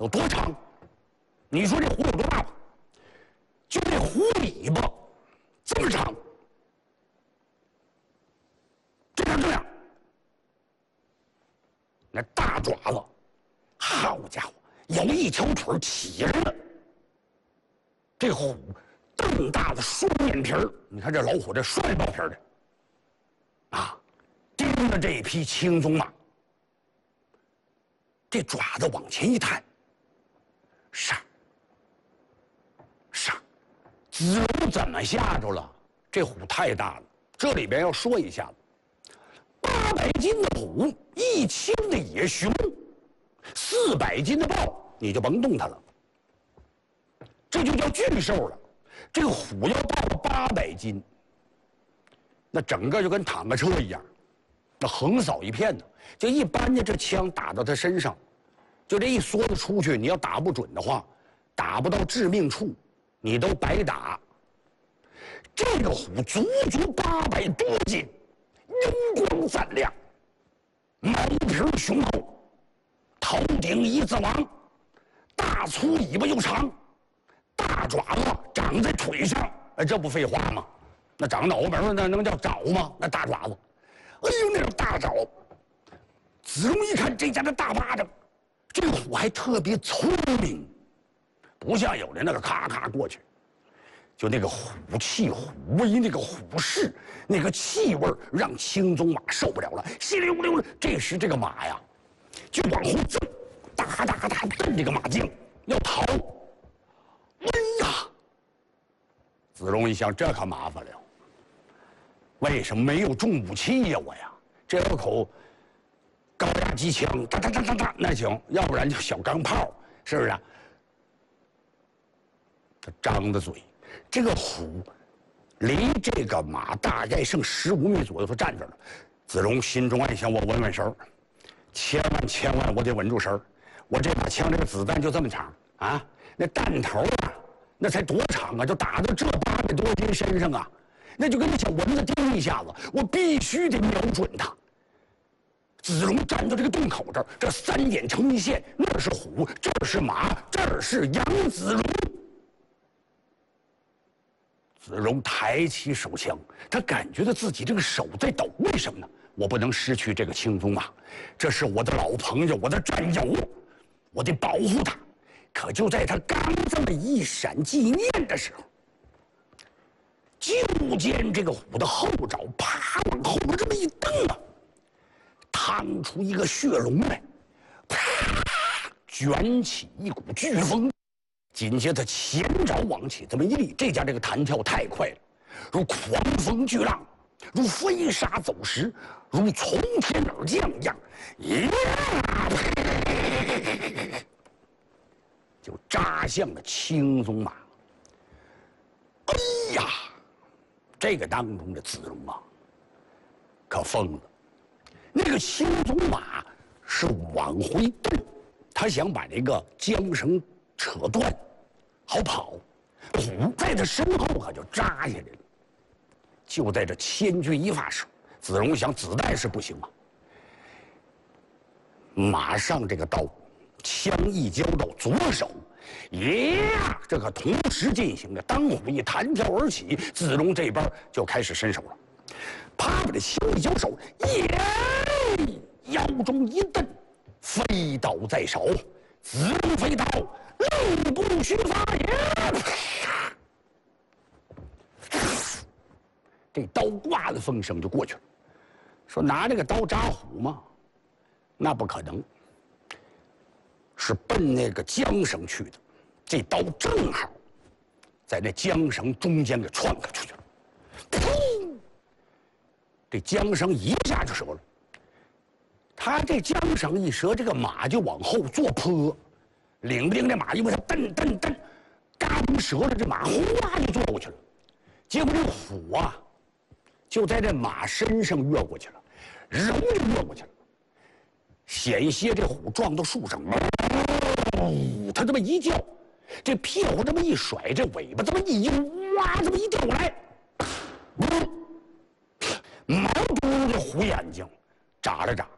有多长？你说这虎有多大吧？就这虎尾巴这么长，这样，那大爪子，好家伙，有一条腿起来了。这虎瞪大的双眼皮儿，你看这老虎这双眼包皮的，啊，盯着这一匹青鬃马，这爪子往前一探，上。子龙怎么吓着了？这虎太大了。这里边要说一下子，800斤的虎，1斤的野熊，400斤的豹，你就甭动它了。这就叫巨兽了。这个虎要到800斤，那整个就跟坦克车一样，那横扫一片呢。就一般的这枪打到它身上，就这一梭子出去，你要打不准的话，打不到致命处，你都白打。这个虎足800多斤，银光闪亮，毛皮雄厚，头顶一字王，大粗尾巴又长，大爪子长在腿上，哎，这不废话吗？那长脑门上那能叫爪吗？那大爪子，哎呦，那种大爪！子龙一看这家的大巴掌，这个虎还特别聪明，不像有的那个咔咔过去，就那个虎气虎威，那个虎势，那个气味让青鬃马受不了了，稀里呼噜。这时这个马呀，就往后挣，哒哒哒蹬这个马缰要逃。哎呀！子龙一想，这可麻烦了。为什么没有重武器呀？我呀，这有口高压机枪，哒哒哒哒哒，那行；要不然就小钢炮，是不是？他张着嘴，这个虎离这个马大概剩15米左右，他站这儿了。子龙心中暗想：我稳稳神儿，千万我得稳住神儿。我这把枪，这个子弹就这么长啊，那弹头啊，那才多长啊，就打到这800多斤身上啊。那就跟那小蚊子叮一下子，我必须得瞄准它。子龙站到这个洞口这儿，这3眼成一线，那儿是虎，这儿是马，这儿是杨子龙。子龙抬起手枪，他感觉到自己这个手在抖，为什么呢？我不能失去这个青鬃马，这是我的老朋友，我的战友，我得保护他。可就在他刚这么一闪即念的时候，就见这个虎的后爪啪往后边这么一蹬啊，趟出一个血龙来，啪卷起一股飓风，紧接着前爪往起这么一立，这家这个弹跳太快了，如狂风巨浪，如飞沙走石，如从天而降一样，就扎向了青鬃马。哎呀！这个当中的子龙啊，可疯了。那个青鬃马是往回蹬，他想把这个缰绳扯断，好跑。虎在他身后可就扎下来了。就在这千钧一发时，子龙想子弹是不行啊，马上这个刀，枪一交到左手。呀，这可同时进行的。当虎一弹跳而起，子龙这边就开始伸手了。啪，把这枪一交手，耶，腰中一蹬，飞刀在手。子龙飞刀，力不虚发也。这刀刮的风声就过去了。说拿这个刀扎虎吗？那不可能。是奔那个缰绳去的，这刀正好在那缰绳中间给穿开出去了，噗！这缰绳一下就折了。他这缰绳一折，这个马就往后坐坡，领不领这马，因为他蹬蹬蹬，嘎嘣折了，这马哗就坐过去了。结果这虎啊，就在这马身上越过去了，揉就越过去了。险些这虎撞到树上，它这么一叫，这屁股这么一甩，这尾巴这么一悠，哇，这么一掉过来，毛嘟嘟的虎眼睛眨了眨，